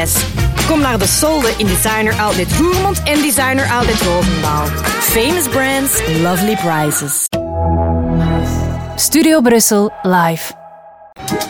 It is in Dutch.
Kom naar de Solde in Designer Outlet Roermond en Designer Outlet Roosendaal. Famous brands, lovely prices. Studio Brussel live.